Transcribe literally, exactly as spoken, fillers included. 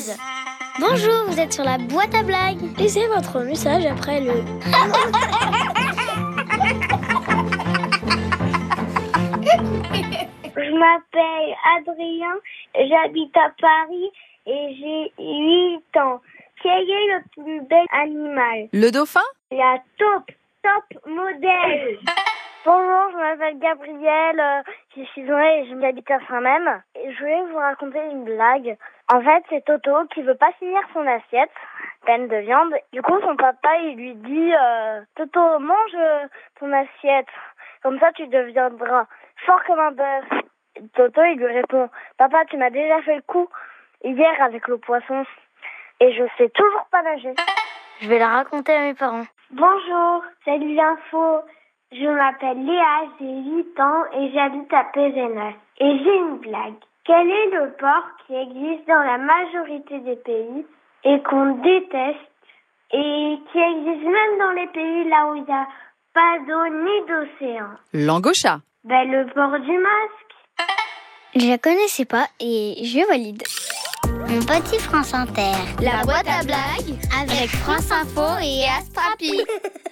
Quiz. Bonjour, vous êtes sur la boîte à blagues. Laissez votre message après le... Je m'appelle Adrien, j'habite à Paris et j'ai huit ans. Quel est le plus bel animal? Le dauphin? La taupe, top modèle. Bonjour, je m'appelle Gabrielle, euh, j'ai six ans et j'habite à Saint-Même. Et je voulais vous raconter une blague. En fait, c'est Toto qui veut pas finir son assiette pleine de viande. Du coup, son papa, il lui dit euh, « Toto, mange euh, ton assiette, comme ça tu deviendras fort comme un bœuf. » Toto, il lui répond « Papa, tu m'as déjà fait le coup hier avec le poisson et je sais toujours pas nager. » Je vais la raconter à mes parents. Bonjour, salut l'info. Je m'appelle Léa, j'ai huit ans et j'habite à Pézenas. Et j'ai une blague. Quel est le porc qui existe dans la majorité des pays et qu'on déteste et qui existe même dans les pays là où il n'y a pas d'eau ni d'océan? L'angosha. Ben le port du masque. Je la connaissais pas et je valide. Mon petit France Inter. La boîte à blagues avec France Info et Astrapi.